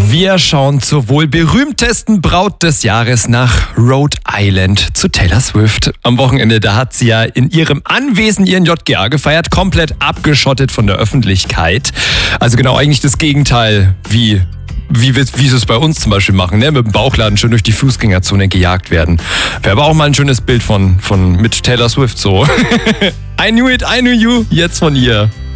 Wir schauen zur wohl berühmtesten Braut des Jahres nach Rhode Island zu Taylor Swift. Am Wochenende, da hat sie ja in ihrem Anwesen ihren JGA gefeiert, komplett abgeschottet von der Öffentlichkeit. Also genau eigentlich das Gegenteil, wie sie es bei uns zum Beispiel machen, ne? Mit dem Bauchladen schön durch die Fußgängerzone gejagt werden. Wäre aber auch mal ein schönes Bild mit Taylor Swift so. I knew it, I knew you, jetzt von ihr.